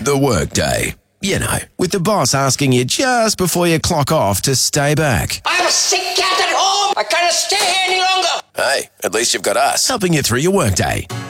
The workday. You know, with the boss asking you just before you clock off to stay back. I'm a sick cat at home. I can't stay here any longer. Hey, at least you've got us helping you through your workday.